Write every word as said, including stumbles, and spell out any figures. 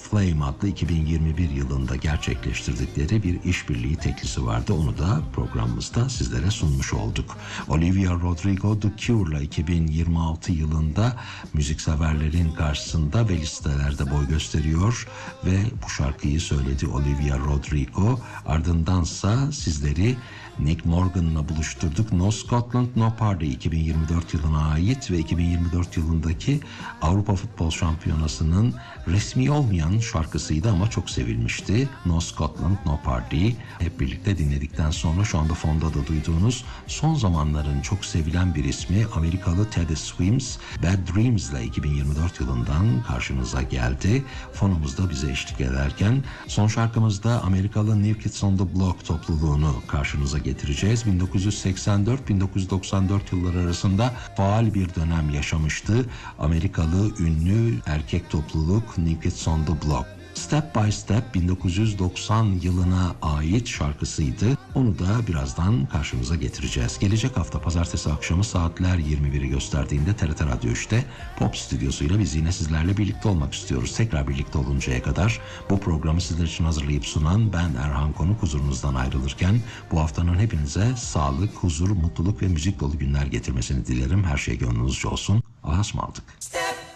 Flame adlı iki bin yirmi bir yılında gerçekleştirdikleri bir işbirliği teklifi vardı. Onu da programımızda sizlere sunmuş olduk. Olivia Rodrigo The Cure'la iki bin yirmi altı yılında müzikseverlerin karşısında ve listelerde boy gösteriyor ve bu şarkıyı söyledi Olivia Rodrigo. Ardındansa sizleri Nick Morgan'la buluşturduk. No Scotland No Party iki bin yirmi dört yılına ait ve iki bin yirmi dört yılındaki Avrupa Futbol Şampiyonası'nın resmi olmayan şarkısıydı ama çok sevilmişti. No Scotland No Party. Hep birlikte dinledikten sonra şu anda fonda da duyduğunuz son zamanların çok sevilen bir ismi Amerikalı Teddy Swims Bad Dreams ile iki bin yirmi dört yılından karşınıza geldi. Fonumuzda bize eşlik ederken son şarkımızda Amerikalı New Kids on the Block topluluğunu karşınıza getireceğiz. bin dokuz yüz seksen dört bin dokuz yüz doksan dört yılları arasında faal bir dönem yaşamıştı. Amerikalı ünlü erkek topluluk New Kids on the Block. Step by Step bin dokuz yüz doksan yılına ait şarkısıydı. Onu da birazdan karşımıza getireceğiz. Gelecek hafta pazartesi akşamı saatler yirmi biri gösterdiğinde T R T Radyo üçte Pop Stüdyosu'yla biz yine sizlerle birlikte olmak istiyoruz. Tekrar birlikte oluncaya kadar bu programı sizler için hazırlayıp sunan ben Erhan Konuk huzurunuzdan ayrılırken bu haftanın hepinize sağlık, huzur, mutluluk ve müzik dolu günler getirmesini dilerim. Her şey gönlünüzce olsun. Allah'a ısmarladık.